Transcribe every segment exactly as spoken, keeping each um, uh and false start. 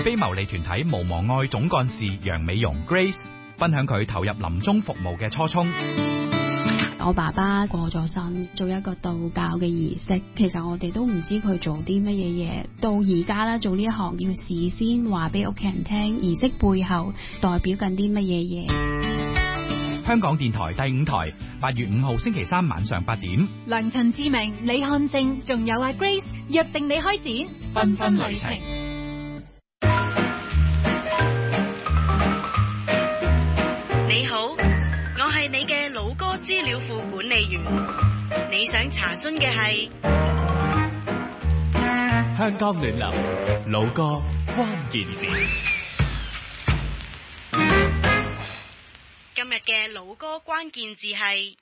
非牟利團體無忘愛總幹事楊美容 Grace 分享佢投入臨終服務嘅初衷。 我爸爸過咗身，做一個道教嘅儀式，其實我哋都唔知佢做啲乜嘢嘢。到而家啦，做呢一行要事先話俾屋企人聽，儀式背後代表緊啲乜嘢嘢。 香港電台第五台，八月五號星期三晚上八點， 梁陳志明、李漢勝，仲有阿 Grace 約定你開展繽紛旅程。 你好，我係你嘅老歌資料庫管理員，你想查詢嘅係香江暖流老歌關鍵字。 今日嘅老歌關鍵字係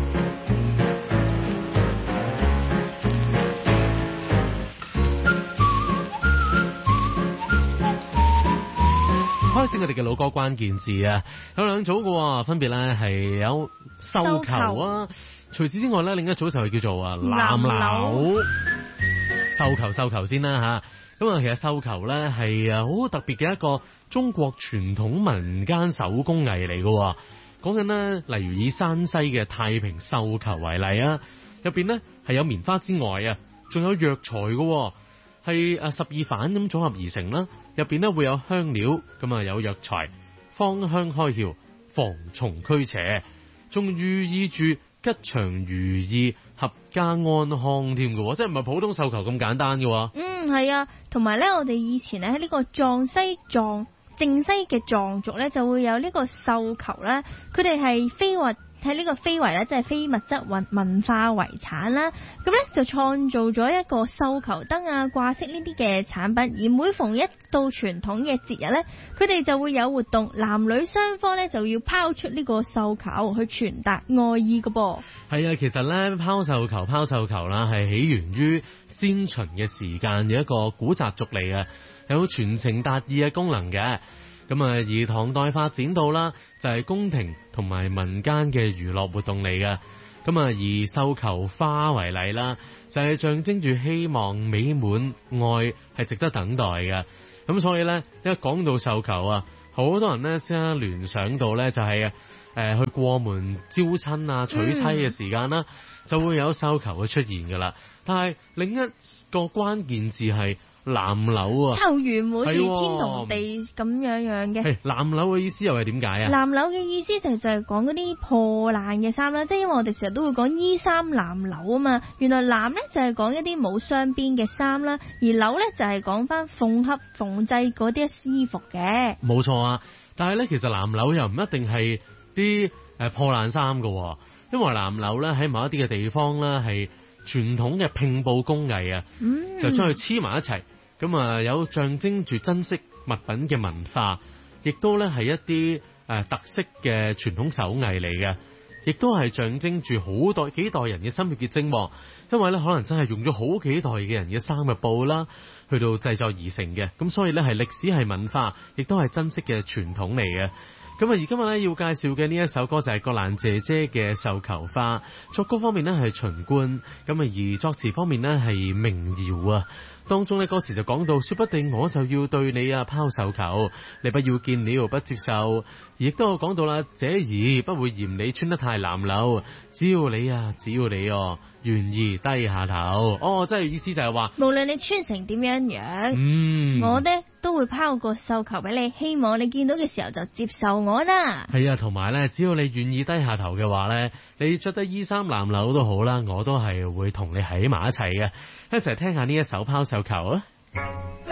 開始我哋嘅老歌關鍵字啊，有兩組嘅，分別咧係有繡球啊，除此之外咧，另一組就係叫做啊南樓。繡球繡球先啦吓，咁啊其實繡球咧係啊好特別嘅一個中國傳統民間手工藝嚟嘅。講緊呢，例如以山西嘅太平繡球為例啊，入邊呢係有棉花之外啊，仲有藥材嘅，係啊十二反咁組合而成啦。入邊呢會有香料，咁啊有藥材，芳香開竅，防蟲驅邪，仲寓意住吉祥如意、合家安康添嘅，即係唔係普通繡球咁簡單嘅。 嗯，係啊，同埋咧，我哋以前咧喺呢個藏西藏靖西嘅藏族咧，就會有呢個繡球咧，佢哋係非物喺呢個非遺咧，即係非物質文文化遺產啦。咁咧就創造咗一個繡球燈啊、掛飾呢啲嘅產品，而每逢一到傳統嘅節日咧，佢哋就會有活動，男女雙方咧就要拋出呢個繡球去傳達愛意嘅噃。 係啊，其實咧拋繡球拋繡球啦，係起源於先秦嘅時間嘅一個古習俗嚟嘅，有傳情達意嘅功能嘅。咁啊，而唐代發展到啦，就係宮廷同埋民間嘅娛樂活動嚟嘅。咁啊，以繡球花為例啦，就係象徵住希望、美滿、愛係值得等待嘅。咁所以咧，一講到繡球啊，好多人咧先係聯想到咧就係誒去過門招親啊、娶妻嘅時間啦，就會有繡球嘅出現噶啦。但係另一個關鍵字係南樓啊， 湊圓滿與天同地咁樣樣嘅。 南樓嘅意思又係點解啊？ 南樓嘅意思就係就係講嗰啲破爛嘅衫啦，即係因為我哋成日都會講衣衫襤褸啊嘛。原來南咧就係講一啲冇雙邊嘅衫啦，而樓咧就係講翻縫合縫製嗰啲衣服嘅。 冇錯啊，但係咧其實南樓又唔一定係啲誒破爛衫噶，因為南樓咧喺某一啲嘅地方咧係傳統嘅拼布工藝啊，嗯、就將佢黐埋一齊。咁啊，有象徵住珍惜物品嘅文化，亦都咧係一啲誒、呃、特色嘅傳統手藝嚟嘅，亦都係象徵住好代幾代人嘅心血結晶。因為咧可能真係用咗好幾代嘅人嘅衫嘅布啦，去到製作而成嘅，咁所以咧係歷史係文化，亦都係珍惜嘅傳統嚟嘅。咁啊，而今日咧要介紹嘅呢一首歌就係葛蘭姐姐嘅繡球花，作曲方面咧係秦觀，咁啊而作詞方面咧係明瑤啊。當中咧歌詞就講到，說不定我就要對你啊拋繡球，你不要見了不接受。亦都有講到啦，姐兒不會嫌你穿得太襤褸，只要你啊，只要你哦願意低下頭。哦，即係意思就係話， 無論你穿成點樣樣， 嗯， 我呢都會拋個繡球俾你，希望你見到嘅時候就接受我啦。 係啊，同埋咧，只要你願意低下頭嘅話咧，你着得衣衫襤褸都好啦，我都係會同你喺埋一齊嘅。一齊聽下呢一首拋繡球啊！